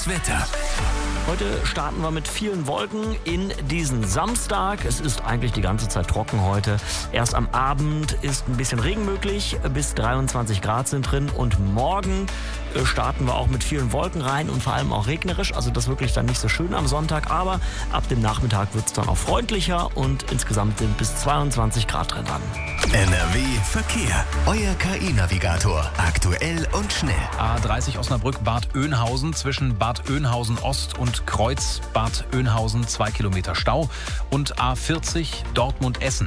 Das Wetter. Heute starten wir mit vielen Wolken in diesen Samstag. Es ist eigentlich die ganze Zeit trocken heute. Erst am Abend ist ein bisschen Regen möglich, bis 23 Grad sind drin. Und morgen starten wir auch mit vielen Wolken rein und vor allem auch regnerisch. Also das wirklich dann nicht so schön am Sonntag. Aber ab dem Nachmittag wird es dann auch freundlicher und insgesamt sind bis 22 Grad drin dann. NRW Verkehr. Euer KI-Navigator. Aktuell und schnell. A30 Osnabrück-Bad Oeynhausen zwischen Bad Oeynhausen Ost und Kreuz Bad Oeynhausen 2 Kilometer Stau und A40 Dortmund-Essen.